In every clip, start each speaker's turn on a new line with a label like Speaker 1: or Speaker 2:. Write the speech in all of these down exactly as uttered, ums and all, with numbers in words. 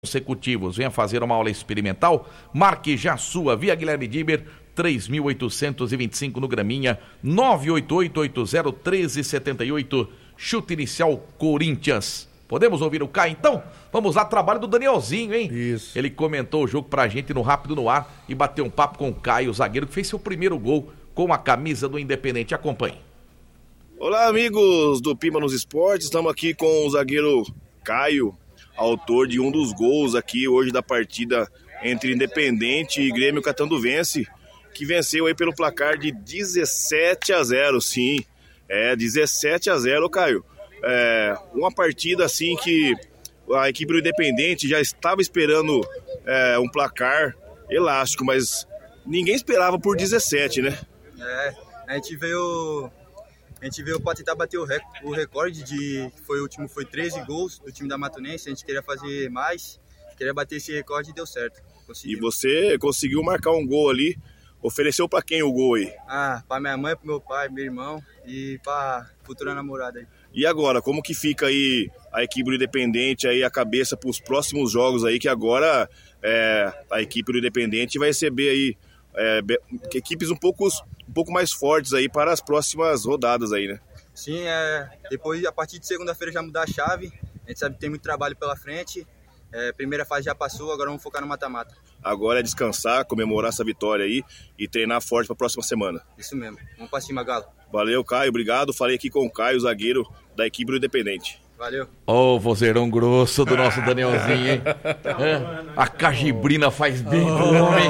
Speaker 1: consecutivos. Venha fazer uma aula experimental, marque já a sua via Guilherme Diber, três mil oitocentos e vinte e cinco no Graminha, nove oito oito oito zero um três sete oito, chute inicial Corinthians. Podemos ouvir o Caio então? Vamos lá, trabalho do Danielzinho, hein?
Speaker 2: Isso.
Speaker 1: Ele comentou o jogo pra gente no Rápido no Ar e bateu um papo com o Caio, o zagueiro que fez seu primeiro gol com a camisa do Independente. Acompanhe.
Speaker 3: Olá, amigos do Pima nos Esportes, estamos aqui com o zagueiro Caio, autor de um dos gols aqui hoje da partida entre Independente e Grêmio Catanduvense, que venceu aí pelo placar de dezessete a zero, sim, é, dezessete a zero, Caio. É, uma partida assim que a equipe do Independente já estava esperando é, um placar elástico, mas ninguém esperava por dezessete, né?
Speaker 4: É, a gente veio... A gente veio para tentar bater o, rec- o recorde de... Foi, o último foi treze gols do time da Matonense. A gente queria fazer mais, queria bater esse recorde e deu certo.
Speaker 3: E você conseguiu marcar um gol ali. Ofereceu para quem o gol aí?
Speaker 4: Ah, para minha mãe, para meu pai, meu irmão e para futura namorada aí.
Speaker 3: E agora, como que fica aí a equipe do Independente, aí a cabeça para os próximos jogos aí, que agora é, a equipe do Independente vai receber aí é, equipes um pouco, um pouco mais fortes aí para as próximas rodadas aí, né?
Speaker 4: Sim, é, depois a partir de segunda-feira já mudar a chave, a gente sabe que tem muito trabalho pela frente, é, primeira fase já passou, agora vamos focar no mata-mata.
Speaker 3: Agora é descansar, comemorar essa vitória aí e treinar forte para a próxima semana.
Speaker 4: Isso mesmo, vamos para cima, Galo.
Speaker 3: Valeu, Caio, obrigado. Falei aqui com o Caio, zagueiro da equipe do Independente.
Speaker 4: Valeu.
Speaker 1: Ó, o vozeirão grosso do nosso Danielzinho, hein? É, a cajibrina faz bem pro homem.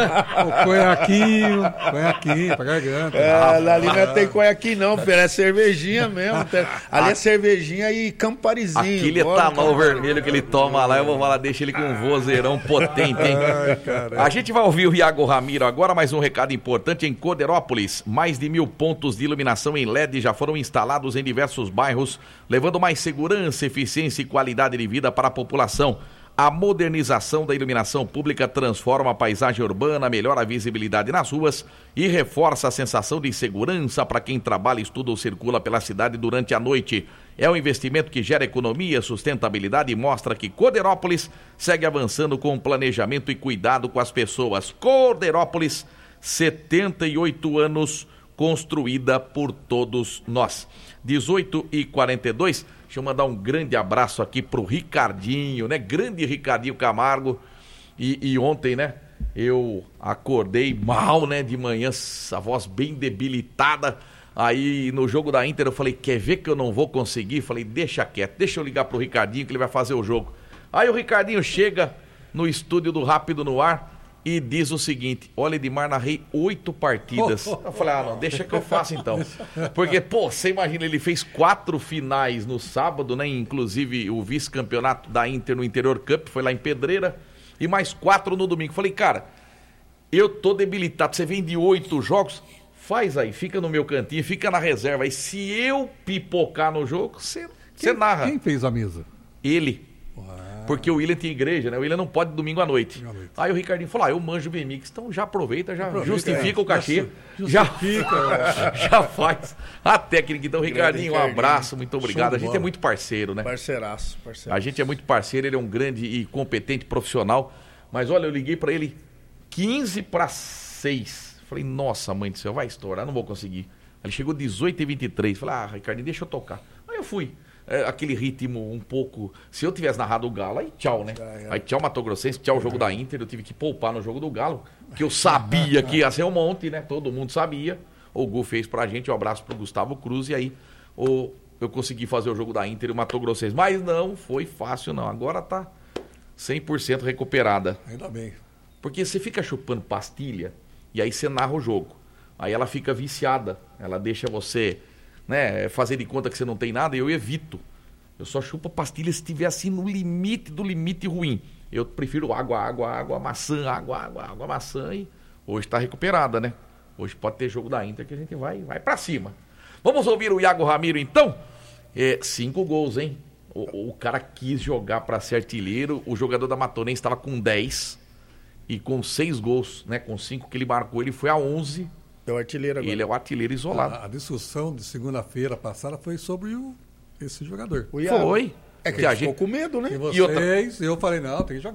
Speaker 2: O conhaquinho, conhaquinho pra garganta.
Speaker 5: É, ali não tem conhaquinho não, filho, é cervejinha mesmo. Ali é cervejinha e camparizinho.
Speaker 1: Aquele etanol vermelho que ele toma lá, eu vou falar, deixa ele com um vozeirão potente, hein?
Speaker 2: Ai,
Speaker 1: a gente vai ouvir o Iago Ramiro agora, mais um recado importante em Coderópolis. Mais de mil pontos de iluminação em L E D já foram instalados em diversos bairros, levando mais segurança, eficiência e qualidade de vida para a população. A modernização da iluminação pública transforma a paisagem urbana, melhora a visibilidade nas ruas e reforça a sensação de segurança para quem trabalha, estuda ou circula pela cidade durante a noite. É um investimento que gera economia, sustentabilidade e mostra que Coderópolis segue avançando com planejamento e cuidado com as pessoas. Coderópolis, setenta e oito anos, construída por todos nós. dezoito e quarenta e dois, deixa eu mandar um grande abraço aqui pro Ricardinho, né? Grande Ricardinho Camargo. E, e ontem, né? Eu acordei mal, né? De manhã, a voz bem debilitada. Aí no jogo da Inter eu falei, quer ver que eu não vou conseguir? Falei, deixa quieto, deixa eu ligar pro Ricardinho que ele vai fazer o jogo. Aí o Ricardinho chega no estúdio do Rápido no Ar e diz o seguinte, olha, Edmar, narrei oito partidas. Eu falei, ah, não, deixa que eu faça então. Porque, pô, você imagina, ele fez quatro finais no sábado, né? Inclusive o vice-campeonato da Inter no Interior Cup, foi lá em Pedreira, e mais quatro no domingo. Falei, cara, eu tô debilitado, você vem de oito jogos, faz aí, fica no meu cantinho, fica na reserva. Aí se eu pipocar no jogo, você narra.
Speaker 2: Quem fez a mesa?
Speaker 1: Ele. Porque o William tem igreja, né? O William não pode domingo à noite. à noite. Aí o Ricardinho falou, ah, eu manjo o B M X, então já aproveita, já aproveita, justifica é. o cachê.
Speaker 2: Justifica.
Speaker 1: Já, já faz a técnica. Então, Ricardinho, um abraço, muito obrigado. A gente é muito parceiro, né?
Speaker 5: Parceiraço, parceiraço.
Speaker 1: A gente é muito parceiro, ele é um grande e competente profissional. Mas olha, eu liguei pra ele quinze para seis. Falei, nossa, mãe do céu, vai estourar, não vou conseguir. Ele chegou dezoito e vinte e três. Falei, ah, Ricardinho, deixa eu tocar. Aí eu fui. É, aquele ritmo um pouco... Se eu tivesse narrado o Galo, aí tchau, né? Aí tchau Mato Grossense, tchau o jogo da Inter. Eu tive que poupar no jogo do Galo, que eu sabia que ia ser um monte, né? Todo mundo sabia. O Gu fez pra gente, um abraço pro Gustavo Cruz. E aí o, eu consegui fazer o jogo da Inter e o Mato Grossense. Mas não foi fácil, não. Agora tá cem por cento recuperada.
Speaker 2: Ainda bem.
Speaker 1: Porque você fica chupando pastilha e aí você narra o jogo. Aí ela fica viciada. Ela deixa você... né, fazer de conta que você não tem nada, eu evito. Eu só chupo pastilha se estiver assim no limite do limite ruim. Eu prefiro água, água, água, maçã, água, água, água, maçã. E hoje está recuperada, né? Hoje pode ter jogo da Inter que a gente vai, vai para cima. Vamos ouvir o Iago Ramiro então? É, cinco gols, hein? O, o cara quis jogar para ser artilheiro. O jogador da Matonense estava com dez e com seis gols, né? Com cinco que ele marcou, ele foi a onze.
Speaker 5: É o artilheiro agora.
Speaker 1: Ele é o artilheiro isolado.
Speaker 2: A, a discussão de segunda-feira passada foi sobre o, esse jogador.
Speaker 1: O Iago. Foi.
Speaker 5: É que
Speaker 1: Que a
Speaker 5: ele ficou
Speaker 1: gente-
Speaker 5: com medo, né?
Speaker 2: E
Speaker 1: E outra-
Speaker 2: vocês, eu falei, não, tem que jogar.